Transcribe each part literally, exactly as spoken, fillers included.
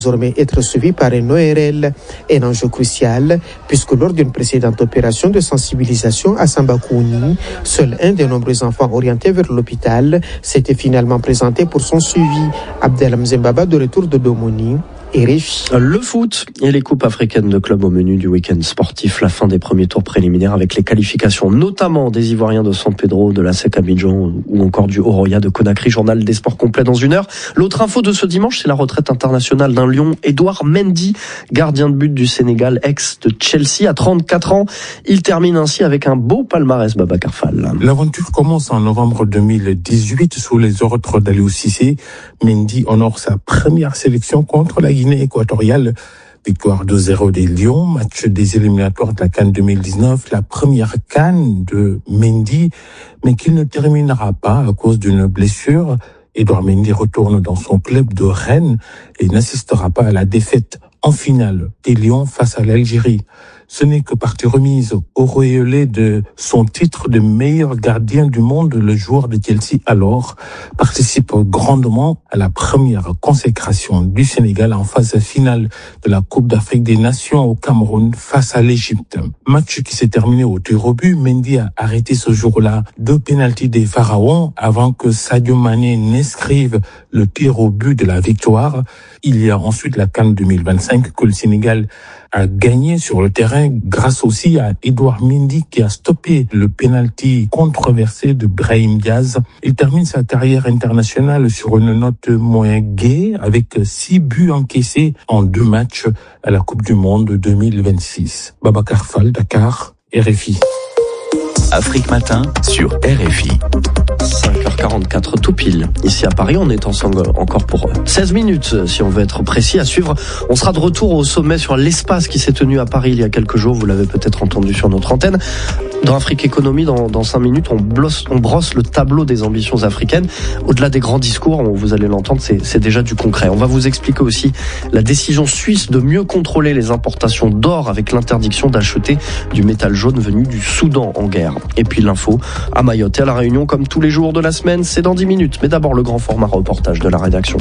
désormais être suivi par un O R L, un enjeu crucial, puisque lors d'une précédente opération de sensibilisation à Sambakouni, seul un des nombreux enfants orientés vers l'hôpital s'était finalement présenté pour son suivi. Abdelham Zembaba de retour de Domoni. Le foot et les coupes africaines de clubs au menu du week-end sportif, la fin des premiers tours préliminaires avec les qualifications notamment des Ivoiriens de San Pedro, de la S E C Abidjan ou encore du Oroya de Conakry. Journal des sports complet dans une heure. L'autre info de ce dimanche, c'est la retraite internationale d'un Lion, Edouard Mendy, gardien de but du Sénégal, ex de Chelsea à trente-quatre ans. Il termine ainsi avec un beau palmarès, Babacar Fall. L'aventure commence en novembre deux mille dix-huit sous les ordres d'Aliou Cissé. Mendy honore sa première sélection contre la Guinée équatoriale. Victoire deux zéro des Lions, match des éliminatoires de la CAN deux mille dix-neuf, la première CAN de Mendy, mais qu'il ne terminera pas à cause d'une blessure. Edouard Mendy retourne dans son club de Rennes et n'assistera pas à la défaite en finale des Lions face à l'Algérie. Ce n'est que partie remise au auréolé de son titre de meilleur gardien du monde. Le joueur de Chelsea alors participe grandement à la première consécration du Sénégal en phase finale de la Coupe d'Afrique des Nations au Cameroun face à l'Égypte. Match qui s'est terminé au tir au but. Mendy a arrêté ce jour-là deux pénaltys des Pharaons avant que Sadio Mané n'inscrive le tir au but de la victoire. Il y a ensuite la CAN deux mille vingt-cinq que le Sénégal a gagné sur le terrain grâce aussi à Edouard Mendy qui a stoppé le penalty controversé de Brahim Diaz. Il termine sa carrière internationale sur une note moins gaie avec six buts encaissés en deux matchs à la Coupe du Monde deux mille vingt-six. Babacar Fall, Dakar, R F I. Afrique Matin sur R F I. cinq heures quarante-quatre tout pile. Ici à Paris, on est ensemble encore pour seize minutes, si on veut être précis. À suivre, on sera de retour au sommet sur l'espace qui s'est tenu à Paris il y a quelques jours. Vous l'avez peut-être entendu sur notre antenne. Dans Afrique Économie, dans, dans cinq minutes, on, blosse, on brosse le tableau des ambitions africaines. Au-delà des grands discours, on, vous allez l'entendre, c'est, c'est déjà du concret. On va vous expliquer aussi la décision suisse de mieux contrôler les importations d'or avec l'interdiction d'acheter du métal jaune venu du Soudan en guerre. Et puis l'info à Mayotte et à La Réunion, comme tous les jours de la semaine, c'est dans dix minutes. Mais d'abord, le grand format reportage de la rédaction.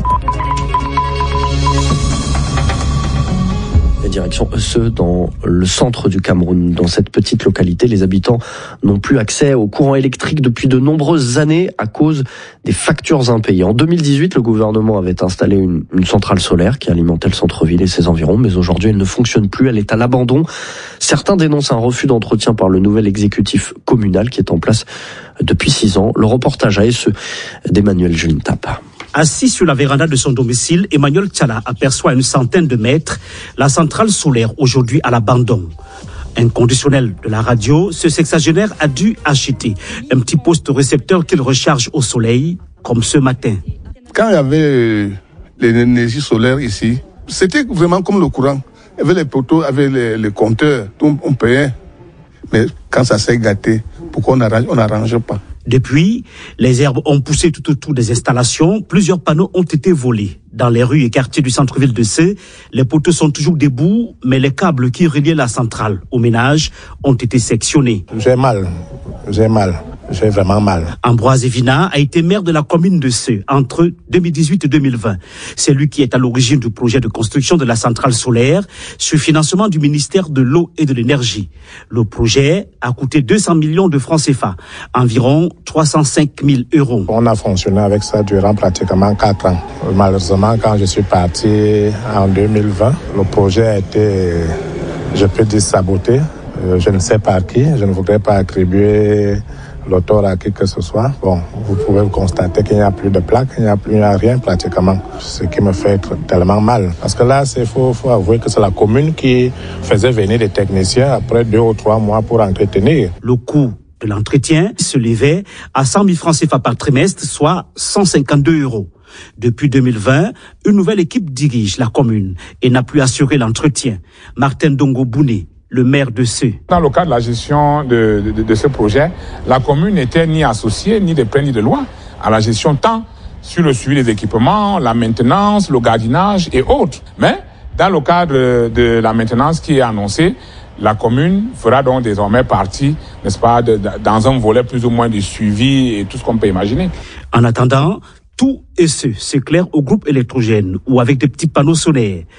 Direction Esseux, dans le centre du Cameroun. Dans cette petite localité, les habitants n'ont plus accès au courant électrique depuis de nombreuses années à cause des factures impayées. En deux mille dix-huit, le gouvernement avait installé une, une centrale solaire qui alimentait le centre-ville et ses environs, mais aujourd'hui elle ne fonctionne plus, elle est à l'abandon. Certains dénoncent un refus d'entretien par le nouvel exécutif communal qui est en place depuis six ans. Le reportage à Esseux d'Emmanuel Junitap. Assis sur la véranda de son domicile, Emmanuel Tchala aperçoit à une centaine de mètres la centrale solaire aujourd'hui à l'abandon. Inconditionnel de la radio, ce sexagénaire a dû acheter un petit poste récepteur qu'il recharge au soleil, comme ce matin. Quand il y avait l'énergie solaire ici, c'était vraiment comme le courant. Il y avait les poteaux, il y avait les, les compteurs, tout, on payait. Mais quand ça s'est gâté, pourquoi on arrange, on n'arrange pas? Depuis, les herbes ont poussé tout autour des installations. Plusieurs panneaux ont été volés. Dans les rues et quartiers du centre-ville de Esseux, les poteaux sont toujours debout, mais les câbles qui reliaient la centrale au ménage ont été sectionnés. J'ai mal, j'ai mal. J'ai vraiment mal. Ambroise Evina a été maire de la commune de Esseux entre deux mille dix-huit et deux mille vingt. C'est lui qui est à l'origine du projet de construction de la centrale solaire sur financement du ministère de l'eau et de l'énergie. Le projet a coûté deux cents millions de francs C F A, environ trois cent cinq mille euros. On a fonctionné avec ça durant pratiquement quatre ans. Malheureusement, quand je suis parti en deux mille vingt, le projet a été, je peux dire, saboté. Je ne sais pas qui, je ne voudrais pas attribuer l'auteur à qui que ce soit. Bon, vous pouvez constater qu'il n'y a plus de plaques, il n'y a plus il n'y a rien pratiquement. Ce qui me fait tellement mal. Parce que là, il faut, faut avouer que c'est la commune qui faisait venir des techniciens après deux ou trois mois pour entretenir. Le coût de l'entretien se levait à cent mille francs C F A par trimestre, soit cent cinquante-deux euros. Depuis deux mille vingt, une nouvelle équipe dirige la commune et n'a plus assuré l'entretien. Martin Dongo Bouné, le maire de Esseux. Dans le cadre de la gestion de, de, de ce projet, la commune n'était ni associée, ni de près, ni de loin à la gestion tant sur le suivi des équipements, la maintenance, le gardiennage et autres. Mais dans le cadre de la maintenance qui est annoncée, la commune fera donc désormais partie, n'est-ce pas, de, de, dans un volet plus ou moins de suivi et tout ce qu'on peut imaginer. En attendant, Tout et ceux s'éclairent au groupe électrogène ou avec des petits panneaux solaires.